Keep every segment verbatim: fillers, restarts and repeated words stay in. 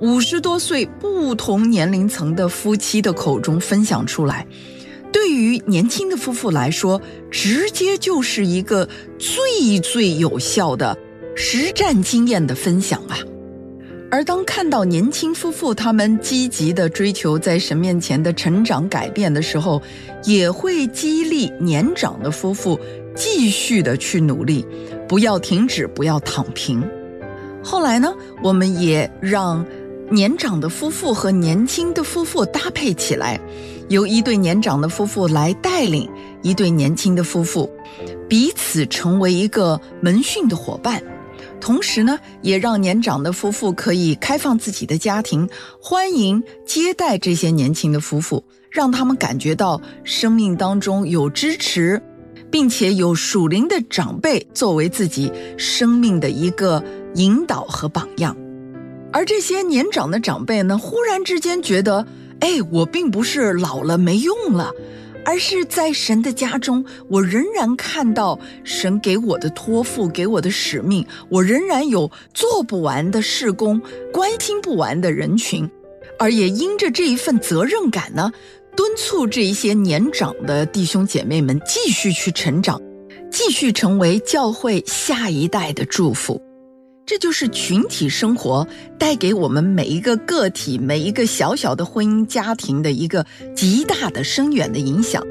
五十多岁不同年龄层的夫妻的口中分享出来，对于年轻的夫妇来说，直接就是一个最最有效的实战经验的分享啊。而当看到年轻夫妇他们积极地追求在神面前的成长改变的时候，也会激励年长的夫妇继续地去努力，不要停止，不要躺平。后来呢，我们也让年长的夫妇和年轻的夫妇搭配起来，由一对年长的夫妇来带领一对年轻的夫妇，彼此成为一个门训的伙伴。同时呢，也让年长的夫妇可以开放自己的家庭，欢迎接待这些年轻的夫妇，让他们感觉到生命当中有支持，并且有属灵的长辈作为自己生命的一个引导和榜样。而这些年长的长辈呢，忽然之间觉得，哎，我并不是老了没用了，而是在神的家中，我仍然看到神给我的托付，给我的使命，我仍然有做不完的事工，关心不完的人群，而也因着这一份责任感呢，敦促这一些年长的弟兄姐妹们继续去成长，继续成为教会下一代的祝福。这就是群体生活带给我们每一个个体，每一个小小的婚姻家庭的一个极大的深远的影响。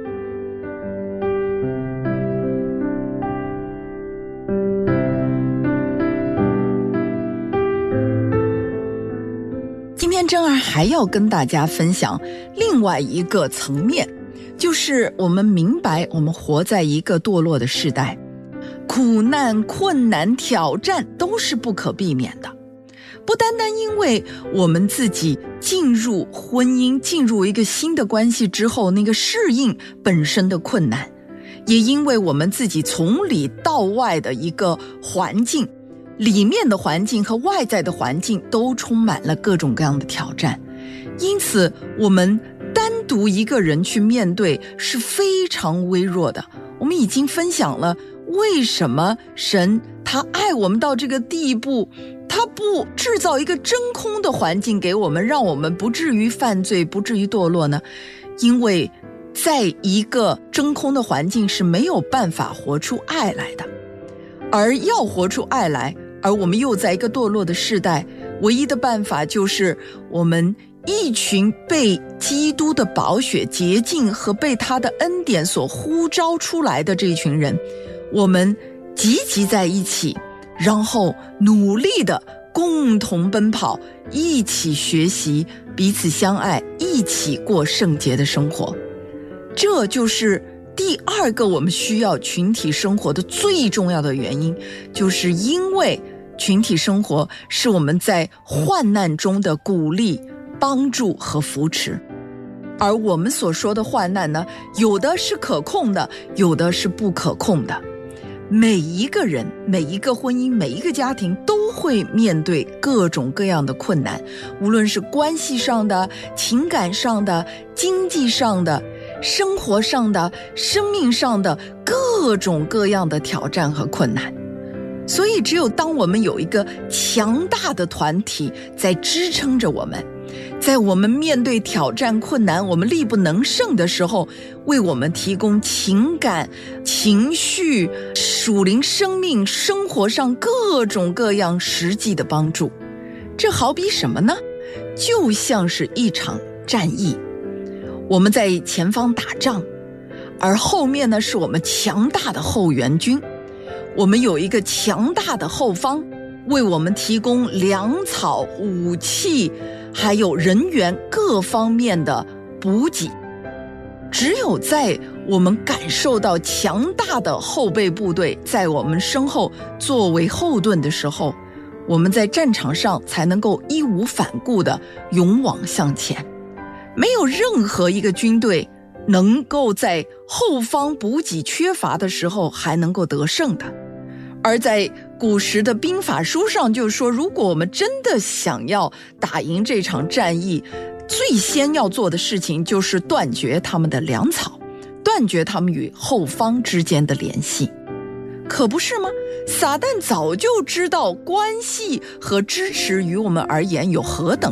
今天珍儿还要跟大家分享另外一个层面，就是我们明白我们活在一个堕落的时代，苦难、困难、挑战都是不可避免的。不单单因为我们自己进入婚姻，进入一个新的关系之后，那个适应本身的困难，也因为我们自己从里到外的一个环境，里面的环境和外在的环境都充满了各种各样的挑战。因此我们单独一个人去面对是非常微弱的。我们已经分享了为什么神他爱我们到这个地步，他不制造一个真空的环境给我们，让我们不至于犯罪，不至于堕落呢？因为在一个真空的环境是没有办法活出爱来的，而要活出爱来，而我们又在一个堕落的世代，唯一的办法就是我们一群被基督的宝血洁净和被他的恩典所呼召出来的这一群人，我们集集在一起，然后努力的共同奔跑，一起学习，彼此相爱，一起过圣洁的生活。这就是第二个我们需要群体生活的最重要的原因，就是因为群体生活是我们在患难中的鼓励、帮助和扶持。而我们所说的患难呢，有的是可控的，有的是不可控的。每一个人、每一个婚姻、每一个家庭都会面对各种各样的困难，无论是关系上的、情感上的、经济上的、生活上的、生命上的各种各样的挑战和困难。所以只有当我们有一个强大的团体在支撑着我们，在我们面对挑战困难我们力不能胜的时候，为我们提供情感、情绪、属灵生命生活上各种各样实际的帮助。这好比什么呢？就像是一场战役，我们在前方打仗，而后面呢是我们强大的后援军，我们有一个强大的后方为我们提供粮草、武器还有人员各方面的补给。只有在我们感受到强大的后备部队在我们身后作为后盾的时候，我们在战场上才能够义无反顾地勇往向前。没有任何一个军队能够在后方补给缺乏的时候还能够得胜的。而在古时的兵法书上就说，如果我们真的想要打赢这场战役，最先要做的事情就是断绝他们的粮草，断绝他们与后方之间的联系。可不是吗？撒旦早就知道关系和支持与我们而言有何等